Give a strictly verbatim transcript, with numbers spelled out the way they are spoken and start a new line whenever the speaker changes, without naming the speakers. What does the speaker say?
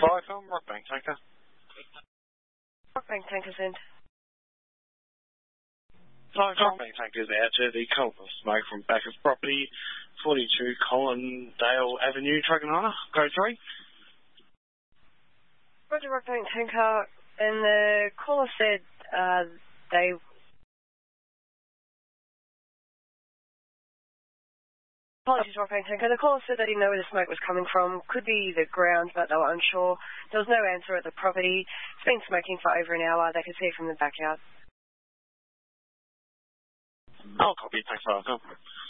Viacom, Rockbank Tanker.
Rockbank Tankers in.
Viacom, Rockbank Tankers out to the cult of smoke from back of property, forty-two Collindale Avenue, Truganana, code three.
Roger, Rockbank Tanker, and the caller said uh, they... Apologies, Rockbank Tanker. The caller said they didn't know where the smoke was coming from. Could be the ground, but they were unsure. There was no answer at the property. It's been smoking for over an hour. They could see it from the backyard.
I'll copy. Thanks, Viacom.